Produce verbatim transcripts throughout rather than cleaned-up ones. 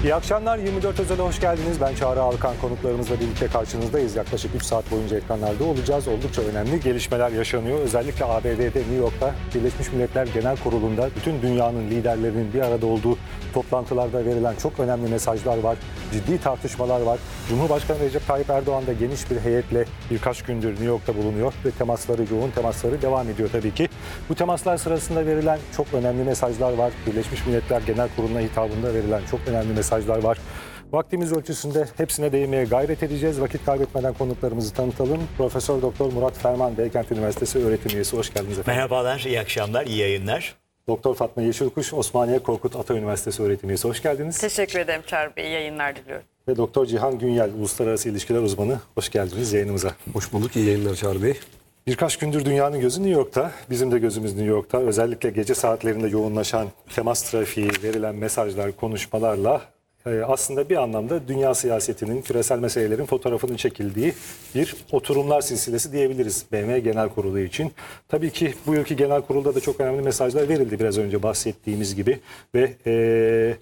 İyi akşamlar, yirmi dört Özel'e hoş geldiniz. Ben Çağrı Alkan, konuklarımızla birlikte karşınızdayız. Yaklaşık üç saat boyunca ekranlarda olacağız. Oldukça önemli gelişmeler yaşanıyor. Özellikle A B D'de, New York'ta Birleşmiş Milletler Genel Kurulu'nda bütün dünyanın liderlerinin bir arada olduğu toplantılarda verilen çok önemli mesajlar var. Ciddi tartışmalar var. Cumhurbaşkanı Recep Tayyip Erdoğan da geniş bir heyetle birkaç gündür New York'ta bulunuyor ve temasları, yoğun temasları devam ediyor tabii ki. Bu temaslar sırasında verilen çok önemli mesajlar var. Birleşmiş Milletler Genel Kurulu'na hitabında verilen çok önemli mesajlar var. Vaktimiz ölçüsünde hepsine değinmeye gayret edeceğiz. Vakit kaybetmeden konuklarımızı tanıtalım. Profesör Doktor Murat Ferman, Beykent Üniversitesi öğretim üyesi. Hoş geldiniz efendim. Merhabalar, iyi akşamlar, iyi yayınlar. Doktor Fatma Yeşilkuş, Osmaniye Korkut Ata Üniversitesi öğretim üyesi. Hoş geldiniz. Teşekkür ederim Çağrı Bey. İyi yayınlar diliyorum. Ve Doktor Cihan Günyel, Uluslararası İlişkiler Uzmanı. Hoş geldiniz yayınımıza. Hoş bulduk, iyi yayınlar Çağrı Bey. Birkaç gündür dünyanın gözü New York'ta, bizim de gözümüz New York'ta. Özellikle gece saatlerinde yoğunlaşan temas trafiği, verilen mesajlar, konuşmalarla aslında bir anlamda dünya siyasetinin, küresel meselelerin fotoğrafının çekildiği bir oturumlar silsilesi diyebiliriz B M Genel Kurulu için. Tabii ki bu yılki Genel Kurul'da da çok önemli mesajlar verildi biraz önce bahsettiğimiz gibi ve e,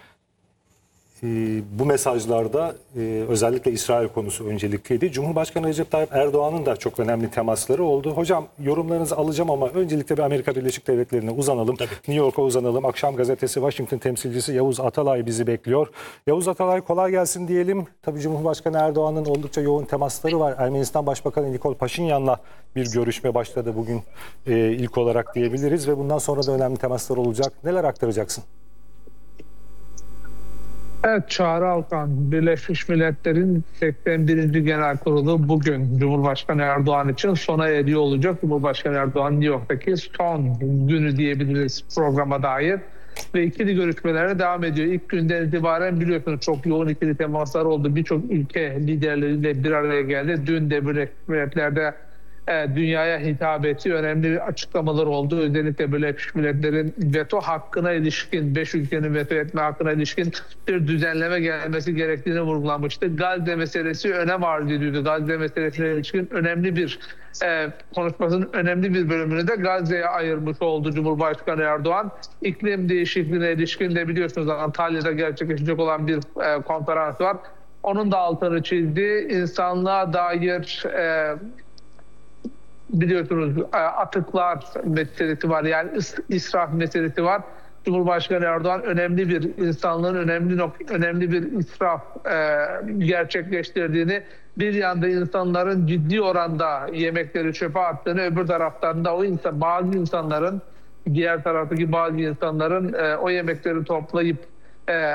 bu mesajlarda özellikle İsrail konusu öncelikliydi. Cumhurbaşkanı Recep Tayyip Erdoğan'ın da çok önemli temasları oldu. Hocam yorumlarınızı alacağım ama öncelikle bir Amerika Birleşik Devletleri'ne uzanalım. Tabii. New York'a uzanalım. Akşam gazetesi Washington temsilcisi Yavuz Atalay bizi bekliyor. Yavuz Atalay kolay gelsin diyelim. Tabii Cumhurbaşkanı Erdoğan'ın oldukça yoğun temasları var. Ermenistan Başbakanı Nikol Paşinyan'la bir görüşme başladı bugün ilk olarak diyebiliriz ve bundan sonra da önemli temaslar olacak. Neler aktaracaksın? Evet, Çağrı Alkan, Birleşmiş Milletler'in seksen birinci Genel Kurulu bugün Cumhurbaşkanı Erdoğan için sona eriyor olacak. Cumhurbaşkanı Erdoğan New York'taki son günü diyebiliriz programa dair. Ve ikili görüşmelere devam ediyor. İlk günden itibaren biliyorsunuz çok yoğun ikili temaslar oldu. Birçok ülke liderleriyle bir araya geldi. Dün de Birleşmiş Milletler'de E, dünyaya hitap ettiği önemli açıklamalar oldu. Özellikle Birleşmiş Milletler'in veto hakkına ilişkin, beş ülkenin veto etme hakkına ilişkin bir düzenleme gelmesi gerektiğini vurgulamıştı. Gazze meselesi önem arz ediyordu. Gazze meselesine ilişkin önemli bir e, konuşmasının önemli bir bölümünü de Gazze'ye ayırmış oldu Cumhurbaşkanı Erdoğan. İklim değişikliğine ilişkin de biliyorsunuz Antalya'da gerçekleşecek olan bir e, konferans var. Onun da altını çizdi. İnsanlığa dair e, biliyorsunuz atıklar meselesi var, yani israf meselesi var. Cumhurbaşkanı Erdoğan önemli bir insanlığın önemli önemli bir israf e, gerçekleştirdiğini, bir yanda insanların ciddi oranda yemekleri çöpe attığını, öbür taraftan da o insan bazı insanların diğer taraftaki bazı insanların e, o yemekleri toplayıp e,